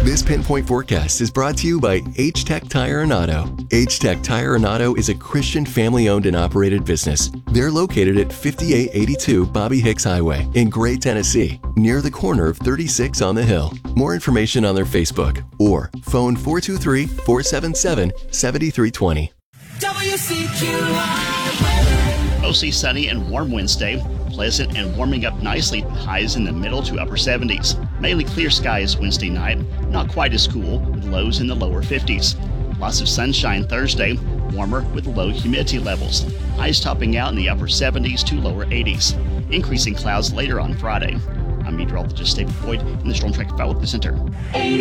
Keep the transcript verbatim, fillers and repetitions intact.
This Pinpoint Forecast is brought to you by H-Tech Tire and Auto. H-Tech Tire and Auto is a Christian family-owned and operated business. They're located at fifty-eight eighty-two Bobby Hicks Highway in Gray, Tennessee, near the corner of thirty-six on the Hill. More information on their Facebook or phone four two three, four seven seven, seven three two zero. W C Q I. Mostly sunny and warm Wednesday. Pleasant and warming up nicely. Highs in the middle to upper seventies. Mainly clear skies Wednesday night. Not quite as cool, with lows in the lower fifties. Lots of sunshine Thursday. Warmer with low humidity levels. Highs topping out in the upper seventies to lower eighties. Increasing clouds later on Friday. I'm meteorologist David Boyd in the Storm Track Forecast Center.